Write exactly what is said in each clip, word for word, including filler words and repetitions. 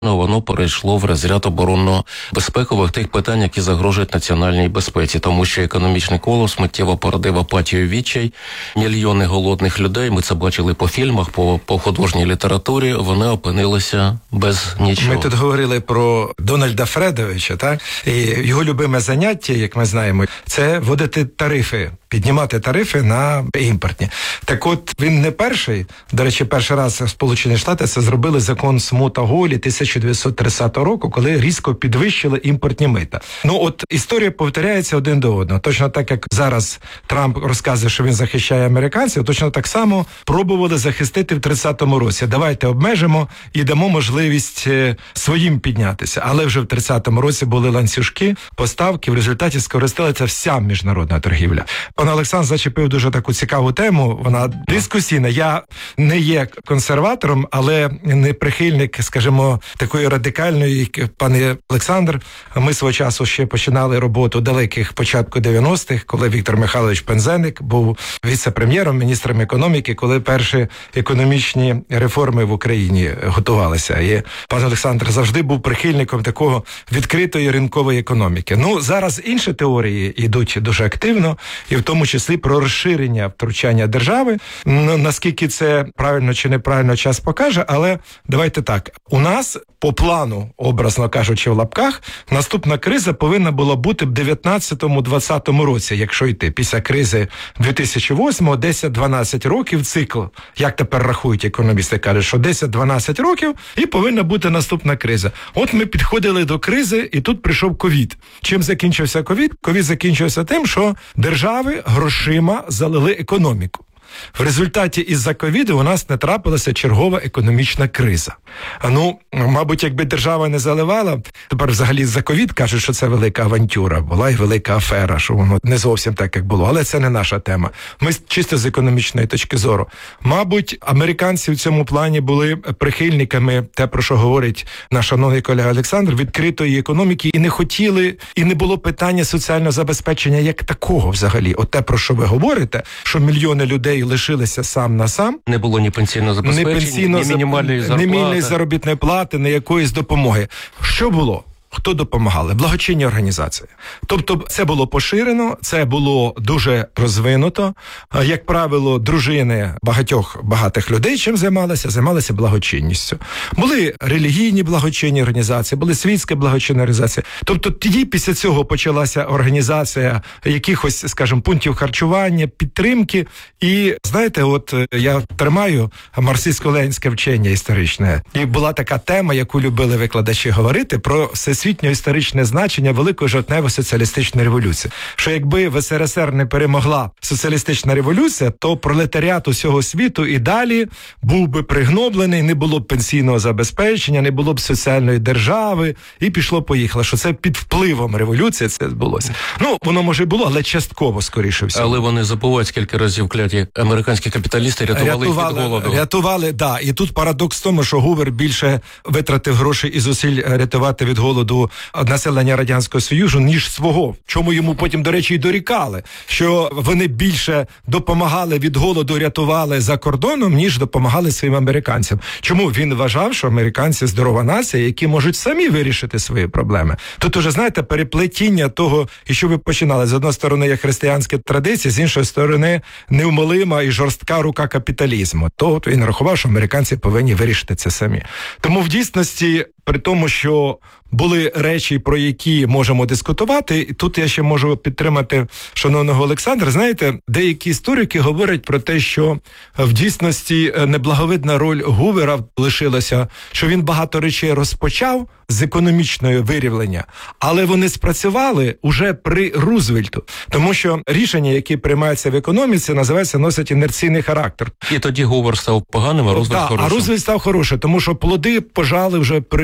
воно перейшло в розряд оборонно-безпекових тих питань, які загрожують національній безпеці, тому що економічний колос миттєво породив апатію, відчай, мільйони голодних людей, ми це бачили по фільмах, по, по художній літературі, вони опинилися без нічого. Ми тут говорили про Дональда Фредовича, так? І його любиме заняття, як ми знаємо, це вводити тарифи, піднімати тарифи на імпортні. Так от, він не перший, до речі, перший раз Сполучені Штати це зробили закон Смута-Голі тисяча дев'ятсот тридцятого року, коли різко підвищили імпортні мита. Ну от історія повторяється один до одного. Точно так, як зараз Трамп розказує, що він захищає американців, точно так само пробували захистити в тридцятому році. Давайте обмежимо і дамо можливість своїм піднятися. Але вже в тридцятому році були ланцюжки, поставки, в результаті скористалася вся міжнародна торгівля. Пан Олександр зачепив дуже таку цікаву тему, вона дискусійна. Я не є консерватором, але не прихильник, скажімо, такої радикальної, як пан Олександр. Ми свого часу ще починали роботу далеких початку дев'яностих, коли Віктор Михайлович Пинзеник був віце-прем'єром, міністром економіки, коли перші економічні реформи в Україні готувалися. І пан Олександр завжди був прихильником такого відкритої ринкової економіки. Ну, зараз інші теорії йдуть дуже активно, і в тому числі про розширення втручання держави. Ну, наскільки це правильно чи неправильно, час покаже, але давайте так. У нас по плану, образно кажучи в лапках, наступна криза повинна була бути в дев'ятнадцятому-двадцятому році, якщо йти. Після кризи дві тисячі восьмого десять-дванадцять років цикл. Як тепер рахують економісти, кажуть, що десять-дванадцять років і повинна бути наступна криза. От ми підходили до кризи, і тут прийшов ковід. Чим закінчився ковід? Ковід закінчився тим, що держави грошима залили економіку. В результаті із-за ковіду у нас не трапилася чергова економічна криза. А ну, мабуть, якби держава не заливала, тепер взагалі за ковід кажуть, що це велика авантюра, була і велика афера, що воно не зовсім так, як було. Але це не наша тема. Ми чисто з економічної точки зору. Мабуть, американці в цьому плані були прихильниками, те, про що говорить наш шановний колега Олександр, відкритої економіки, і не хотіли, і не було питання соціального забезпечення як такого взагалі. От те, про що ви говорите, що мільйони людей лишилися сам на сам. Не було ні пенсійного забезпечення, ні, пенсійно, ні мінімальної зарплати. Ні мінімальної заробітної плати, ні якоїсь допомоги. Що було? Хто допомагали? Благочинні організації. Тобто це було поширено, це було дуже розвинуто. Як правило, дружини багатьох багатих людей чим займалися? Займалися благочинністю. Були релігійні благочинні організації, були світські благочинні організації. Тобто тоді після цього почалася організація якихось, скажімо, пунктів харчування, підтримки. І, знаєте, от я тримаю марксистсько-ленінське вчення історичне. І була така тема, яку любили викладачі говорити, про всесвітньо історичне значення Великої жовтнево-соціалістичної революції. Що якби в ес ер ес ер не перемогла соціалістична революція, то пролетаріат усього світу і далі був би пригноблений, не було б пенсійного забезпечення, не було б соціальної держави, і пішло-поїхало. Що це під впливом революції це відбулося. Ну, воно може було, але частково, скоріше всього. Але вони забувають, скільки разів кляті американські капіталісти рятували, рятували їх від голоду. Рятували, да. І тут парадокс в тому, що Гувер більше витратив грошей і зусиль рятувати від голоду населення Радянського Союзу, ніж свого. Чому йому потім, до речі, й дорікали, що вони більше допомагали від голоду, рятували за кордоном, ніж допомагали своїм американцям. Чому? Він вважав, що американці здорова нація, які можуть самі вирішити свої проблеми. Тут уже, знаєте, переплетіння того, і що ви починали. З одної сторони є християнські традиції, з іншої сторони невмолима і жорстка рука капіталізму. То от він рахував, що американці повинні вирішити це самі. Тому в дійсності, при тому, що були речі, про які можемо дискутувати, і тут я ще можу підтримати шановного Олександра. Знаєте, деякі історики говорять про те, що в дійсності неблаговидна роль Гувера лишилася, що він багато речей розпочав з економічного вирівлення, але вони спрацювали уже при Рузвельту. Тому що рішення, які приймаються в економіці, називається, носять інерційний характер. І тоді Гувер став поганим, а Рузвельт да, хорошим. А Рузвельт став хорошим, тому що плоди пожали вже при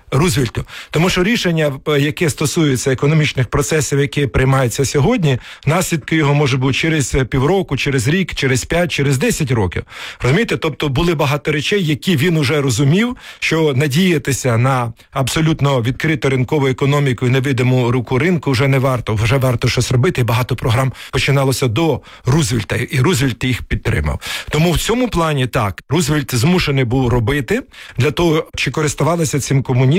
Рузвельту. Тому що рішення, яке стосується економічних процесів, які приймаються сьогодні, наслідки його може бути через півроку, через рік, через п'ять, через десять років. Розумієте? Тобто були багато речей, які він уже розумів, що надіятися на абсолютно відкриту ринкову економіку і невидиму руку ринку вже не варто. Вже варто щось робити. І багато програм починалося до Рузвельта, і Рузвельт їх підтримав. Тому в цьому плані так, Рузвельт змушений був робити для того, чи користувалися цим комуністи,